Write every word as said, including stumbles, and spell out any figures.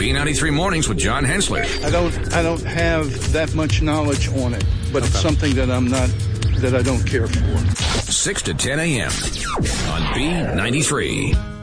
B ninety-three Mornings with John Hensler. I don't I don't have that much knowledge on it, but it's something that I'm not, that I don't care for. six to ten a.m. on B ninety-three.